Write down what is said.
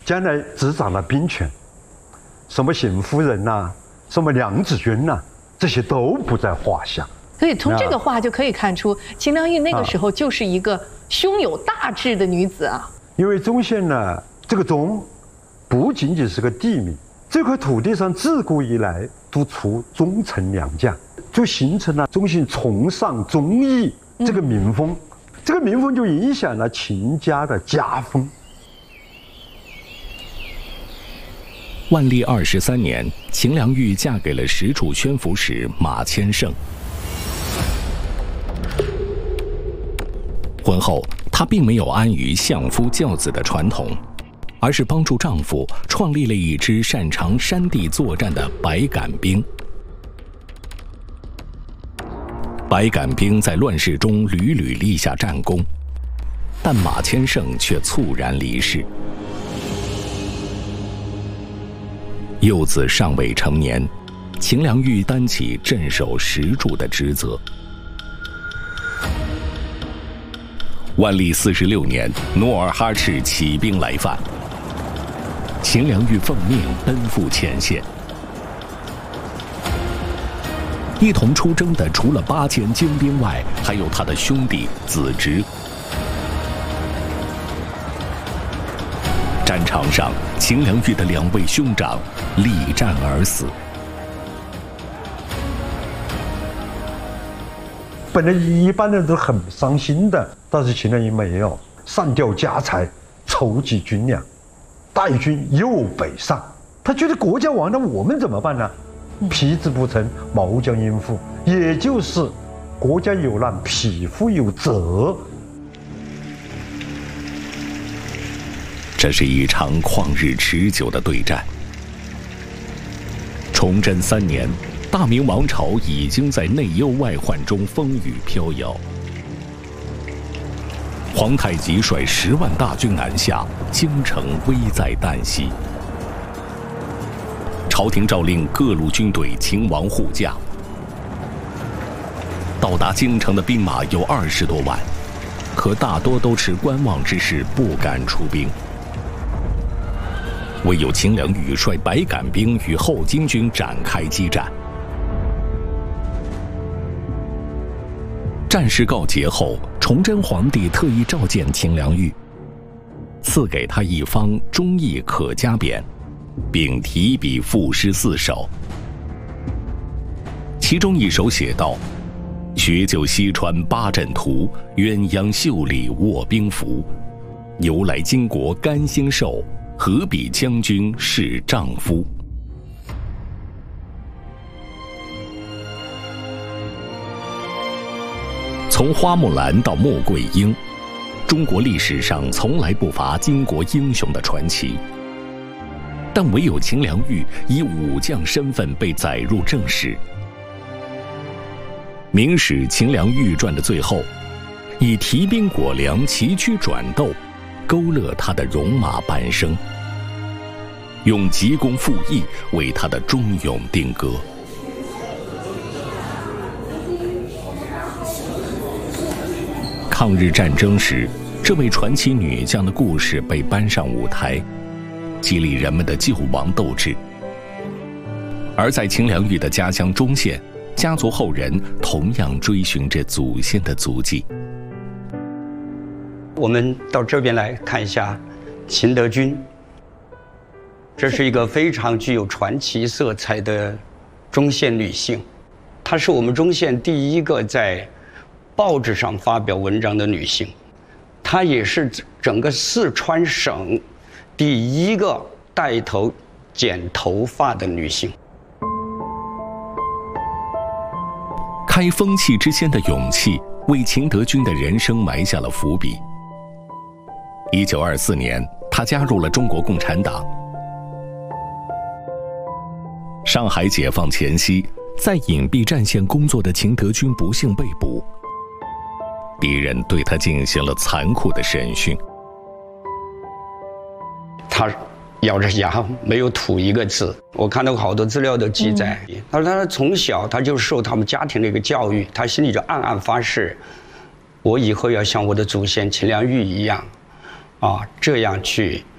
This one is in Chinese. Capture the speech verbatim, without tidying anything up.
将来执掌了兵权，什么邢夫人呐、啊，什么梁子军呐、啊，这些都不在话下。 所以从这个话就可以看出，秦良玉那个时候就是一个胸有大志的女子啊。 因为忠县呢，这个忠不仅仅是个地名，这块土地上自古以来都出忠臣良将，就形成了忠县崇尚忠义这个民风，嗯、这个民风就影响了秦家的家风。 万历二十三年，秦良玉嫁给了石楚宣抚使马千胜。婚后，她并没有安于相夫教子的传统，而是帮助丈夫创立了一支擅长山地作战的白杆兵。白杆兵在乱世中屡屡立下战功，但马千胜却猝然离世。幼子尚未成年，秦良玉担起镇守石柱的职责。万历四十六年，努尔哈赤起兵来犯，秦良玉奉命奔赴前线。一同出征的除了八千精兵外，还有他的兄弟子侄。战场上，秦良玉的两位兄长力战而死。 本来一般人都很伤心的，但是秦良玉没有，上吊家财，筹集军粮，带军又北上。他觉得国家亡了，我们怎么办呢？皮之不成，毛将应付，也就是国家有难，匹夫有责。 这是一场旷日持久的对战。崇祯三年，大明王朝已经在内忧外患中风雨飘摇。皇太极率十万大军南下，京城危在旦夕。朝廷诏令各路军队勤王护驾。到达京城的兵马有二十多万，可大多都持观望之势，不敢出兵。唯有秦良玉率白杆兵与后金军展开激战。战事告捷后，崇祯皇帝特意召见秦良玉，赐给他一方忠义可嘉匾，并提笔赋诗四首。其中一首写道：“学究西川八阵图，鸳鸯袖里卧冰符。由来巾帼甘心受，何比将军是丈夫。”从花木兰到穆桂英，中国历史上从来不乏巾帼英雄的传奇，但唯有秦良玉以武将身份被载入正史。《明史·秦良玉传》的最后，以提兵裹粮、崎岖转斗，勾勒他的戎马半生，用急功附义为他的忠勇定格。抗日战争时，这位传奇女将的故事被搬上舞台，激励人们的救亡斗志。而在秦良玉的家乡忠县，家族后人同样追寻着祖先的足迹。 我们到这边来看一下秦德军，这是一个非常具有传奇色彩的忠县女性，她是我们忠县第一个在报纸上发表文章的女性，她也是整个四川省第一个带头剪头发的女性。 开风气之先的勇气，为秦德军的人生埋下了伏笔。一九二四年，她加入了中国共产党。上海解放前夕，在隐蔽战线工作的秦德军不幸被捕，敌人对他进行了残酷的审讯。 他咬着牙没有吐一个字。我看到好多资料的记载，嗯、他说他从小他就受他们家庭的一个教育，他心里就暗暗发誓，我以后要像我的祖先秦良玉一样，啊，这样去